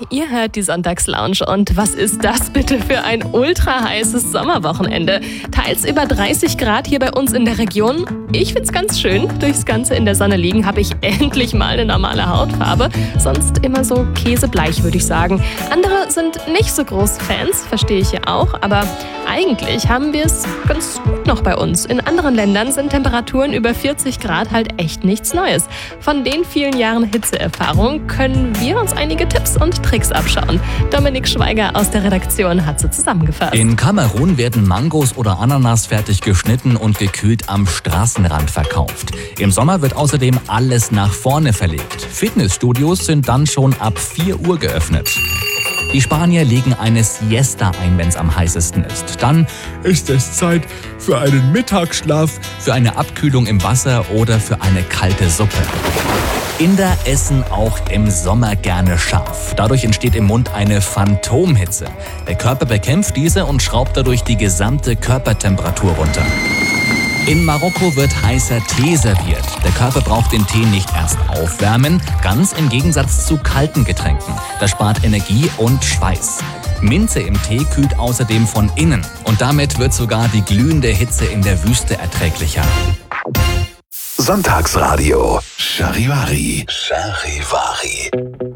ihr hört die Sonntagslounge. Und was ist das bitte für ein ultra heißes Sommerwochenende? Teils über 30 Grad hier bei uns in der Region. Ich find's ganz schön. Durchs Ganze in der Sonne liegen habe ich endlich mal eine normale Hautfarbe. Sonst immer so käsebleich, würde ich sagen. Andere sind nicht so große Fans, verstehe ich ja auch. Aber eigentlich haben wir es ganz gut noch bei uns. In anderen Ländern sind Temperaturen über 40 Grad halt echt nichts Neues. Von den vielen Jahren Hitzeerfahrung können wir uns einige Tipps und Tricks abschauen. Dominik Schweiger aus der Redaktion hat sie zusammengefasst. In Kamerun werden Mangos oder Ananas fertig geschnitten und gekühlt am Straßenrand verkauft. Im Sommer wird außerdem alles nach vorne verlegt. Fitnessstudios sind dann schon ab 4 Uhr geöffnet. Die Spanier legen eine Siesta ein, wenn es am heißesten ist. Dann ist es Zeit für einen Mittagsschlaf, für eine Abkühlung im Wasser oder für eine kalte Suppe. Inder essen auch im Sommer gerne scharf. Dadurch entsteht im Mund eine Phantomhitze. Der Körper bekämpft diese und schraubt dadurch die gesamte Körpertemperatur runter. In Marokko wird heißer Tee serviert. Der Körper braucht den Tee nicht erst aufwärmen, ganz im Gegensatz zu kalten Getränken. Das spart Energie und Schweiß. Minze im Tee kühlt außerdem von innen. Und damit wird sogar die glühende Hitze in der Wüste erträglicher. Sonntagsradio Charivari.